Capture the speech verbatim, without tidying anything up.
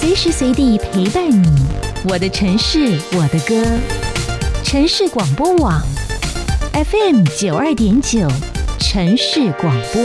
随时随地陪伴你。我的城市，我的歌。城市广播网 F M 九二点九，城市广播。